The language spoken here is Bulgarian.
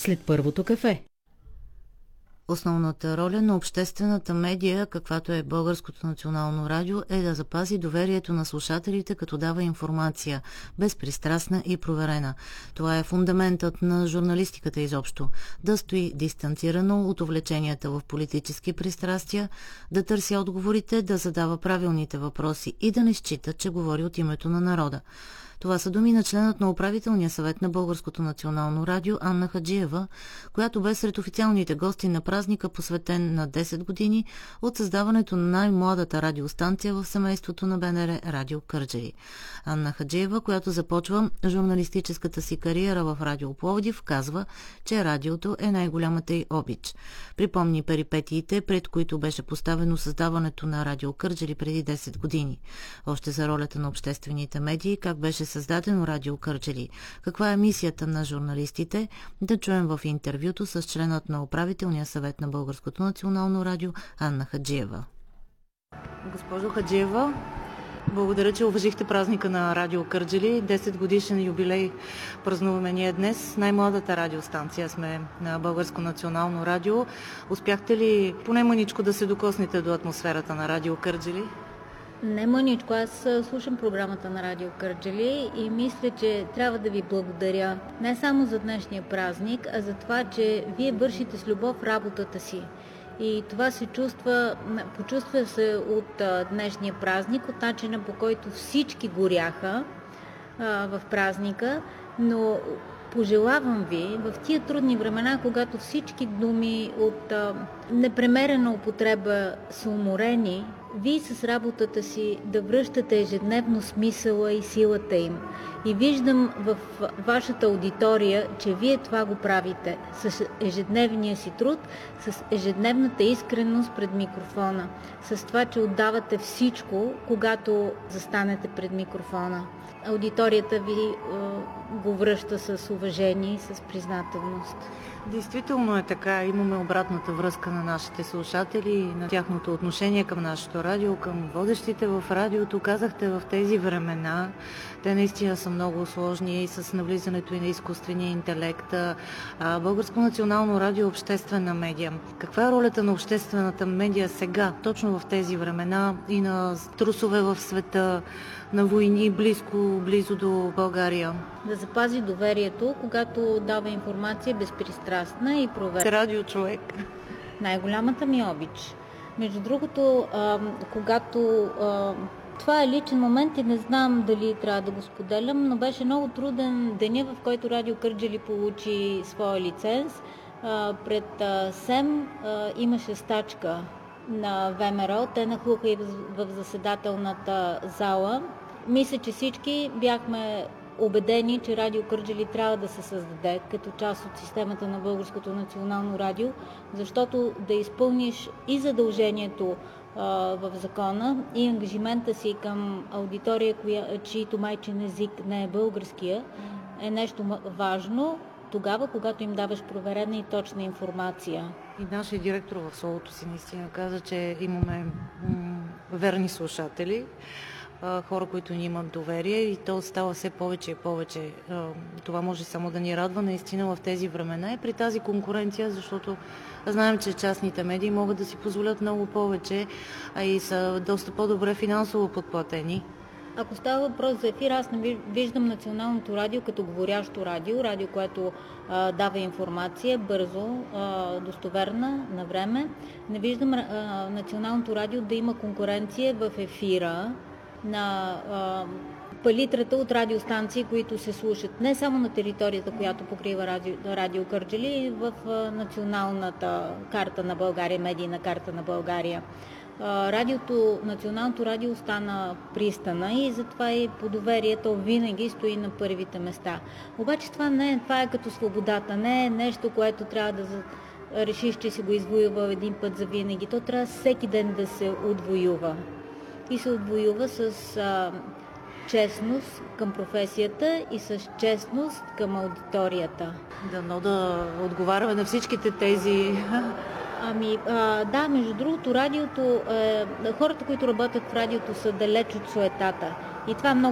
след първото кафе. Основната роля на обществената медия, каквато е Българското национално радио, е да запази доверието на слушателите, като дава информация, безпристрастна и проверена. Това е фундаментът на журналистиката изобщо. Да стои дистанцирано от увлеченията в политически пристрастия, да търси отговорите, да задава правилните въпроси и да не счита, че говори от името на народа. Това са думи на членът на управителния съвет на Българското национално радио Анна Хаджиева, която бе сред официалните гости на празника, посветен на 10 години от създаването на най-младата радиостанция в семейството на БНР Радио Кърджали. Анна Хаджиева, която започва журналистическата си кариера в Радио Пловдив, казва, че радиото е най-голямата й обич. Припомни перипетиите, пред които беше поставено създаването на Радио Кърджали преди 10 години. Още за ролята на обществените медии, как беше създадено Радио Кърджали, каква е мисията на журналистите, да чуем в интервюто с членът на управителния съвет на Българското национално радио Анна Хаджиева. Госпожо Хаджиева, благодаря, че уважихте празника на Радио Кърджали. 10 годишен юбилей празнуваме ние днес. Най-младата радиостанция сме на Българско национално радио. Успяхте ли поне мъничко да се докоснете до атмосферата на Радио Кърджали? Не мъничко, аз слушам програмата на Радио Кърджали и мисля, че трябва да ви благодаря не само за днешния празник, а за това, че вие вършите с любов работата си. И това се почувства се от днешния празник, от начина, по който всички горяха в празника, но пожелавам ви в тия трудни времена, когато всички думи от непремерена употреба са уморени, вие с работата си да връщате ежедневно смисъла и силата им. И виждам в вашата аудитория, че вие това го правите с ежедневния си труд, с ежедневната искреност пред микрофона, с това, че отдавате всичко, когато застанете пред микрофона. Аудиторията ви го връща с уважение и с признателност. Действително е така. Имаме обратната връзка на нашите слушатели и на тяхното отношение към нашето радио, към водещите в радиото. Казахте, в тези времена, те наистина са много сложни и с навлизането и на изкуствения интелект. Българско национално радио е обществена медия. Каква е ролята на обществената медия сега, точно в тези времена и на трусове в света, на войни близо до България? Да запази доверието, когато дава информация безпристрастна и проверена. Радио човек. Най-голямата ми обич. Между другото, когато това е личен момент и не знам дали трябва да го споделям, но беше много труден деня, в който Радио Кърджали получи своя лиценз. Пред СЕМ имаше стачка на ВМРО. Те нахлуха и в заседателната зала. Мисля, че всички бяхме убедени, че Радио Кърджали трябва да се създаде като част от системата на Българското национално радио, защото да изпълниш и задължението в закона и ангажимента си към аудитория, чието майчин език не е българския, е нещо важно тогава, когато им даваш проверена и точна информация. И нашия директор в словото си наистина каза, че имаме верни слушатели, хора, които ни имат доверие и то става все повече и повече. Това може само да ни радва наистина в тези времена и при тази конкуренция, защото знаем, че частните медии могат да си позволят много повече, а и са доста по-добре финансово подплатени. Ако става въпрос за ефир, аз не виждам националното радио като говорящо радио, което дава информация бързо, достоверна, на време. Не виждам националното радио да има конкуренция в ефира на палитрата от радиостанции, които се слушат не само на територията, която покрива Радио Кърджали, в националната карта на България, медийна карта на България. Националното радио стана пристана и затова и по доверието винаги стои на първите места. Обаче това е като свободата, не е нещо, което трябва да решиш, че си го извоюва един път за винаги. То трябва всеки ден да се отвоюва. И се отвоюва с честност към професията и с честност към аудиторията. Да отговаряме на всичките тези... Да, между другото, радиото, хората, които работят в радиото, са далеч от суетата. И това много